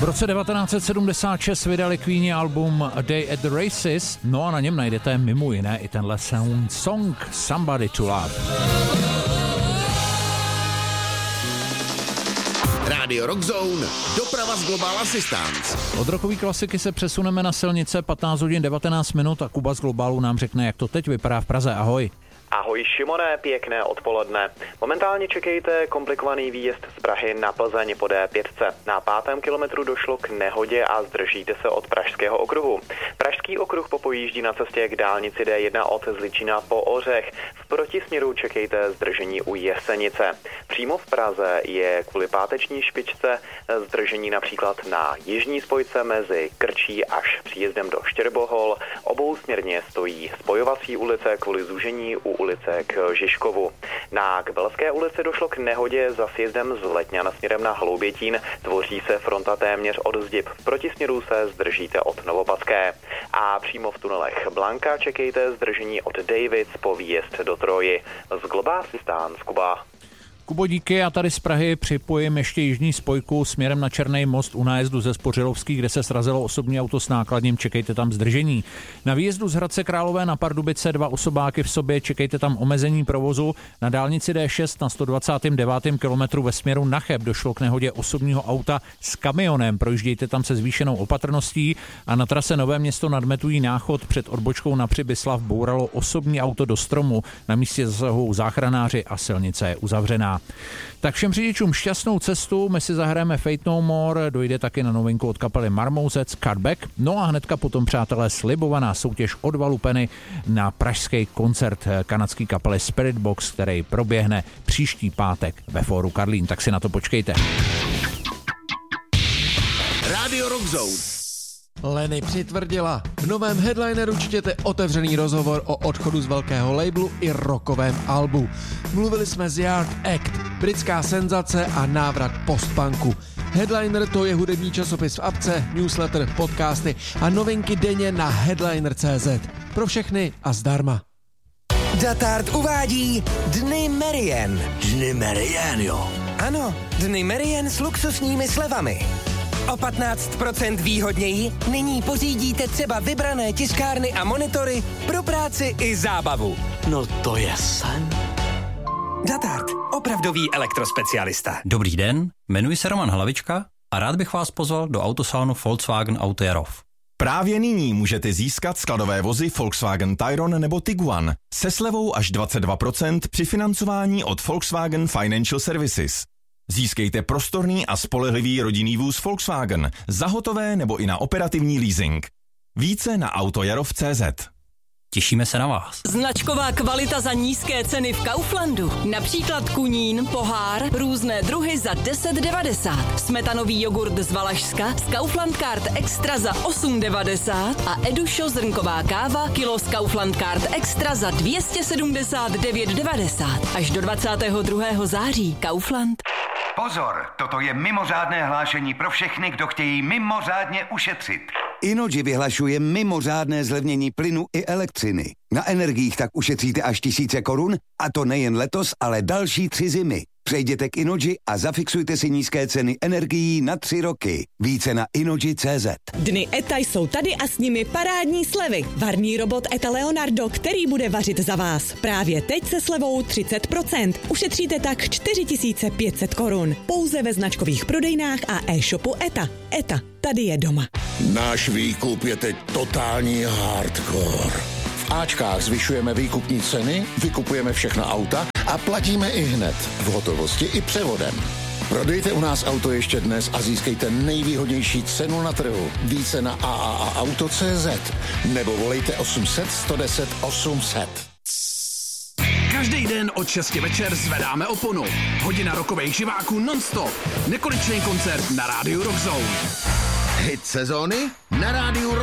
V roce 1976 vydali Queeni album A Day at the Races, no a na něm najdete mimo jiné i tenhle song Somebody to Love. Radio Rock Zone, doprava z Global Assistance. Od rockové klasiky se přesuneme na silnice, 15 hodin 19 minut a Kuba z Globálu nám řekne, jak to teď vypadá v Praze. Ahoj. Ahoj Šimone, pěkné odpoledne. Momentálně čekejte komplikovaný výjezd z Prahy na Plzeň po D5. Na 5. kilometru došlo k nehodě a zdržíte se od Pražského okruhu. Pražský okruh popojíždí na cestě k dálnici D1 od Zličína po Ořech. V protisměru čekejte zdržení u Jesenice. Přímo v Praze je kvůli páteční špičce zdržení například na jižní spojce mezi Krčí až příjezdem do Štěrbohol. Obousměrně stojí spojovací ulice kvůli zúžení u ulice k Žižkovu. Na Kbelské ulici došlo k nehodě za sjezdem z Letňana směrem na Hloubětín. Tvoří se fronta téměř od Zdib. V protisměru se zdržíte od Novopadské. A přímo v tunelech Blanka čekejte zdržení od Davids po výjezd do Troji. Z Global Assistance, Kuba. Kubo, díky, a tady z Prahy připojím ještě jižní spojku směrem na Černý most u nájezdu ze Spořilovský, kde se srazilo osobní auto s nákladním, čekejte tam zdržení. Na výjezdu z Hradce Králové na Pardubice 2 osobáky v sobě, čekejte tam omezení provozu. Na dálnici D6 na 129. kilometru ve směru na Cheb došlo k nehodě osobního auta s kamionem, projíždějte tam se zvýšenou opatrností a na trase Nové Město nad Metují Náchod před odbočkou na Přibyslav bouralo osobní auto do stromu, na místě zasahují záchranáři a silnice je uzavřená. Tak všem řidičům šťastnou cestu, my si zahrajeme Fate No More, dojde taky na novinku od kapely Marmouzec Cutback, no a hnedka potom, přátelé, slibovaná soutěž od Valupeny na pražský koncert kanadské kapely Spirit Box, který proběhne příští pátek ve Fóru Karlín, tak si na to počkejte. Radio Rock Zone. Lenny přitvrdila. V novém headlineru čtěte otevřený rozhovor o odchodu z velkého labelu i rockovém albu. Mluvili jsme z Yard Act, britská senzace a návrat postpunku. Headliner to je hudební časopis v apce, newsletter, podcasty a novinky denně na headliner.cz. Pro všechny a zdarma. Datard uvádí Dny Merien. Dny Merien, jo. Ano, Dny Merien s luxusními slevami. O 15% výhodněji nyní pořídíte třeba vybrané tiskárny a monitory pro práci i zábavu. No to je sen. Datard, opravdový elektrospecialista. Dobrý den, jmenuji se Roman Hlavička a rád bych vás pozval do autosalonu Volkswagen Auto Jarov. Právě nyní můžete získat skladové vozy Volkswagen Tayron nebo Tiguan se slevou až 22% při financování od Volkswagen Financial Services. Získejte prostorný a spolehlivý rodinný vůz Volkswagen za hotové nebo i na operativní leasing. Více na autojarov.cz. Těšíme se na vás. Značková kvalita za nízké ceny v Kauflandu. Například Kunín, pohár, různé druhy za 10,90. Smetanový jogurt z Valašska z Kaufland Card Extra za 8,90 a Edušo zrnková káva kilo z Kaufland Card Extra za 279,90. Až do 22. září Kaufland. Pozor, toto je mimořádné hlášení pro všechny, kdo chtějí mimořádně ušetřit. Innogy vyhlašuje mimořádné zlevnění plynu i elektřiny. Na energiích tak ušetříte až 1000 korun, a to nejen letos, ale další 3 zimy. Přejděte k Innogy a zafixujte si nízké ceny energií na 3 roky. Více na Innogy.cz. Dny ETA jsou tady a s nimi parádní slevy. Varný robot ETA Leonardo, který bude vařit za vás. Právě teď se slevou 30%. Ušetříte tak 4500 korun. Pouze ve značkových prodejnách a e-shopu ETA. ETA, tady je doma. Náš výkup je teď totální hardcore. V Ačkách zvyšujeme výkupní ceny, vykupujeme všechna auta a platíme i hned, v hotovosti i převodem. Prodejte u nás auto ještě dnes a získejte nejvýhodnější cenu na trhu. Více na AAAauto.cz nebo volejte 800 110 800. Každý den od 6 večer zvedáme oponu. Hodina rockových živáků non-stop. Nekonečný koncert na rádiu Rock Zone. Hit sezóny na rádiu Rock